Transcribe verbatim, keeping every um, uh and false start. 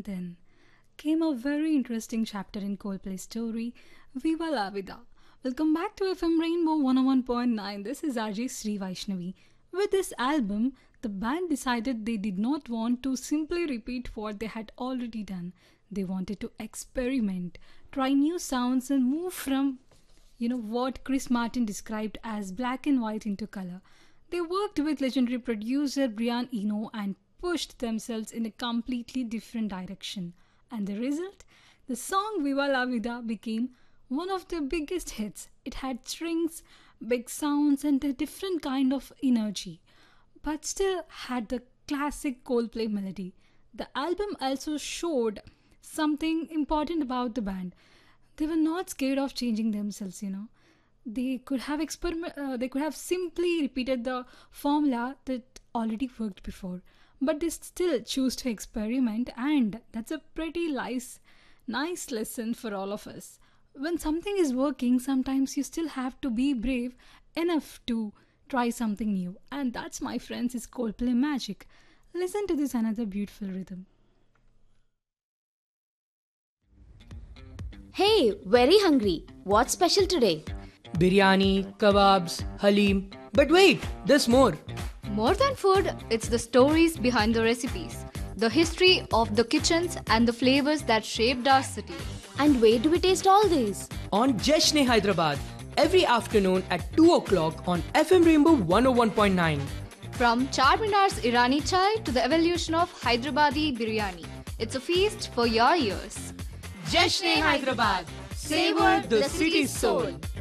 then came a very interesting chapter in Coldplay's story, Viva La Vida. Welcome back to F M Rainbow one oh one point nine. This is R J Sri Vaishnavi. With this album, the band decided they did not want to simply repeat what they had already done. They wanted to experiment, try new sounds, and move from, you know, what Chris Martin described as black and white into color. They worked with legendary producer Brian Eno and pushed themselves in a completely different direction. And the result? The song Viva La Vida became one of their biggest hits. It had strings, big sounds, and a different kind of energy, but still had the classic Coldplay melody. The album also showed something important about the band. They were not scared of changing themselves, you know. They could have experiment. Uh, they could have simply repeated the formula that already worked before, but they still choose to experiment, and that's a pretty nice, nice lesson for all of us. When something is working, sometimes you still have to be brave enough to try something new, and that's, my friends, is Coldplay magic. Listen to this another beautiful rhythm. Hey, very hungry. What's special today? Biryani, kebabs, halim. But wait, there's more. More than food, it's the stories behind the recipes, the history of the kitchens and the flavors that shaped our city. And where do we taste all these? On Jeshne Hyderabad, every afternoon at two o'clock on F M Rainbow one oh one point nine. From Charminar's Irani chai to the evolution of Hyderabadi biryani, it's a feast for your ears. Jeshne Hyderabad, savor the city's soul.